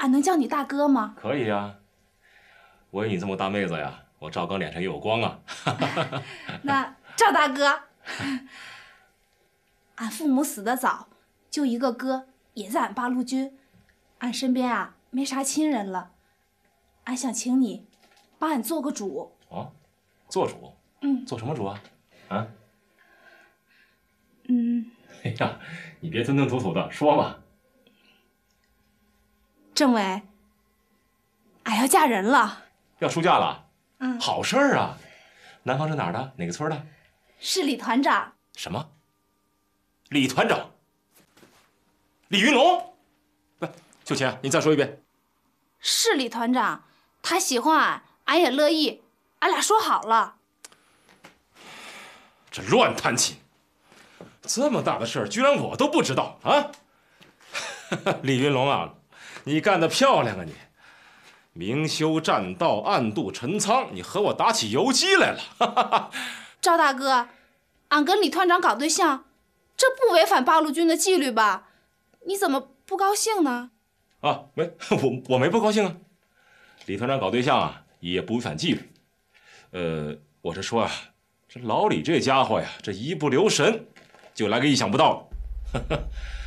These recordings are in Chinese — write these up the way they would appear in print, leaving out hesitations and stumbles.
俺能叫你大哥吗？ 可以呀，我有你这么大妹子呀，我赵刚脸上也有光啊。 那赵大哥，俺父母死得早，就一个哥也在俺八路军，俺身边啊没啥亲人了，俺想请你帮俺做个主。 哦，做主？做什么主啊？啊？哎呀，你别吞吞吐吐的，说嘛。 政委，俺要嫁人了。 要出嫁了？好事儿啊！男方是哪儿的？哪个村的？ 是李团长。 什么？李团长？李云龙？不，秀琴，你再说一遍。 是李团长，他喜欢俺，俺也乐意，俺俩说好了。 这乱弹琴！这么大的事儿，居然我都不知道啊！李云龙啊，你干得漂亮啊你！明修栈道，暗度陈仓，你和我打起游击来了。 赵大哥，俺跟李团长搞对象，这不违反八路军的纪律吧？你怎么不高兴呢？ 啊，没，我没不高兴啊。李团长搞对象啊，也不违反纪律。我是说啊，这老李这家伙呀，这一不留神就来个意想不到的。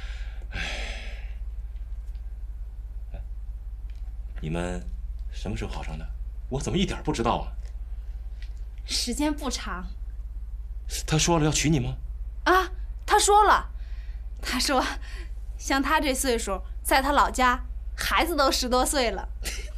你们什么时候好上的？我怎么一点不知道啊？ 时间不长。 他说了要娶你吗？ 啊，他说了，他说，像他这岁数，在他老家，孩子都10多岁了。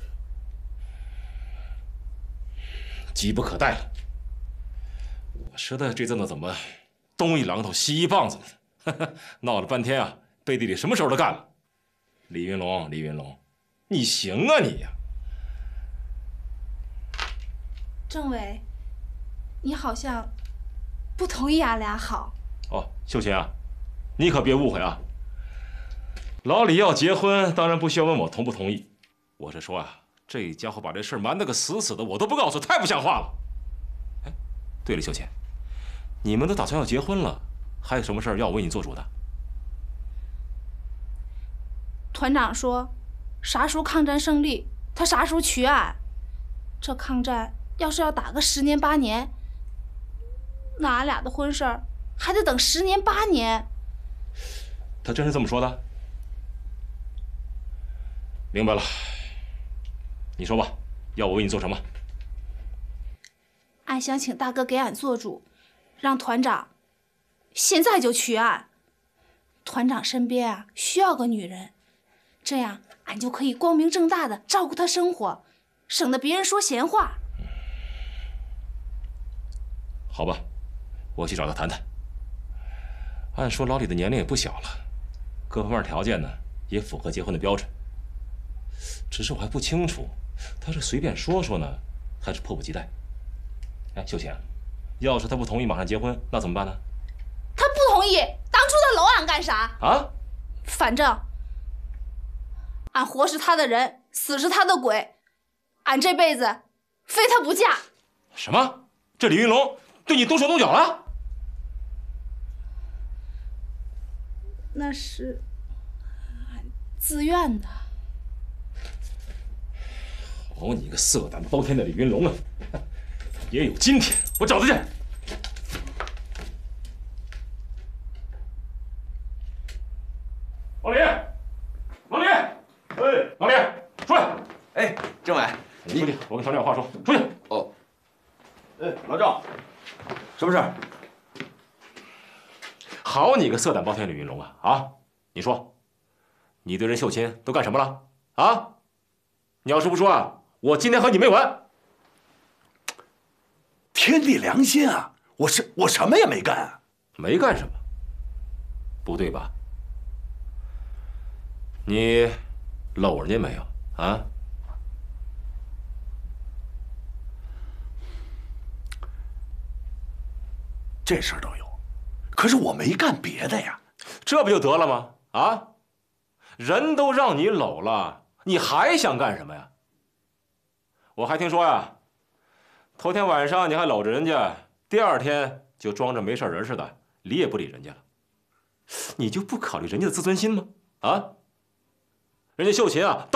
急不可待了。我说的这阵子怎么东一榔头西一棒子的？闹了半天啊，背地里什么事儿都干了。李云龙，李云龙，你行啊你呀！ 政委，你好像不同意俺俩好。 哦，秀琴啊，你可别误会啊。老李要结婚，当然不需要问我同不同意。我是说啊，这家伙把这事儿瞒得个死死的，我都不告诉，太不像话了。哎，对了，秀琴，你们都打算要结婚了，还有什么事儿要我为你做主的？ 团长说，啥时候抗战胜利，他啥时候娶俺。这抗战要是要打个10年8年，那俺俩的婚事儿还得等10年8年。 他真是这么说的？明白了，你说吧，要我为你做什么？ 俺想请大哥给俺做主，让团长现在就娶俺。团长身边啊需要个女人，这样俺就可以光明正大的照顾他生活，省得别人说闲话。 好吧，我去找他谈谈。按说老李的年龄也不小了，各方面条件呢也符合结婚的标准。只是我还不清楚，他是随便说说呢，还是迫不及待？哎，秀琴，要是他不同意马上结婚，那怎么办呢？ 他不同意，当初他搂俺干啥？ 啊？ 反正俺活是他的人，死是他的鬼，俺这辈子非他不嫁。 什么？这李云龙对你动手动脚了？ 那是俺自愿的。 好你个色胆包天的李云龙啊！也有今天，我找他去。老李，老李，哎，老李，出来！ 哎，政委， 你出去，我跟团长有话说。出去。 哦。哎，老赵，什么事儿？ 好你个色胆包天李云龙啊！啊，你说，你对人秀琴都干什么了？啊？你要是不说啊，我今天和你没完！ 天地良心啊！我什么也没干啊！ 没干什么？不对吧？你搂人家没有啊？ 这事儿都有，可是我没干别的呀。 这不就得了吗？啊，人都让你搂了，你还想干什么呀？我还听说呀，头天晚上你还搂着人家，第2天就装着没事人似的，理也不理人家了。你就不考虑人家的自尊心吗？啊，人家秀琴啊。